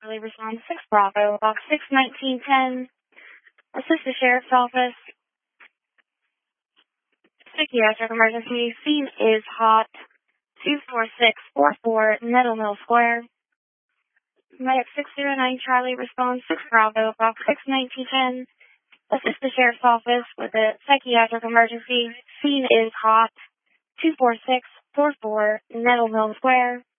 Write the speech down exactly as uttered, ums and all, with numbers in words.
Charlie, respond six Bravo, box six nineteen ten. Assist the Sheriff's Office. Psychiatric emergency. Scene is hot. two four six four four Nettle Mill Square. Medic six zero nine Charlie, respond six Bravo, box six nineteen ten. Assist the Sheriff's Office with a psychiatric emergency. Scene is hot. two four six four four Nettle Mill Square.